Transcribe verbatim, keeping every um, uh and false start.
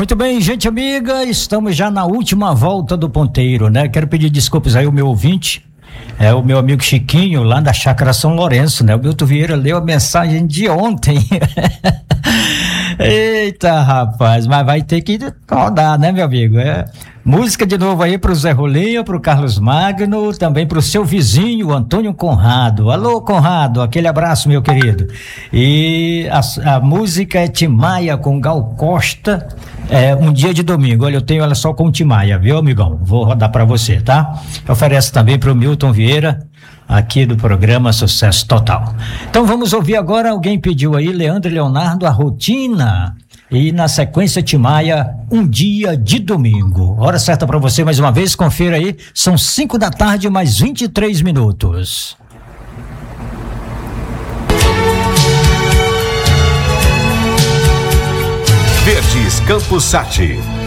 Muito bem, gente amiga, estamos já na última volta do ponteiro, né? Quero pedir desculpas aí ao meu ouvinte, é o meu amigo Chiquinho, lá da Chácara São Lourenço, né? O Milton Vieira leu a mensagem de ontem. Eita, rapaz, mas vai ter que rodar, né, meu amigo? É. Música de novo aí pro Zé Rolinho, pro Carlos Magno, também pro seu vizinho, Antônio Conrado. Alô, Conrado, aquele abraço, meu querido. E a, a música é Timaya com Gal Costa, é Um Dia de Domingo. Olha, eu tenho ela só com Timaya, viu, amigão? Vou rodar pra você, tá? Oferece também pro Milton Vieira, aqui do programa Sucesso Total. Então vamos ouvir agora, alguém pediu aí, Leandro e Leonardo, A Rotina. E na sequência, Timaya, Um Dia de Domingo. Hora certa para você mais uma vez, confira aí, são cinco da tarde, mais vinte e três minutos. Verdes Campos Sati,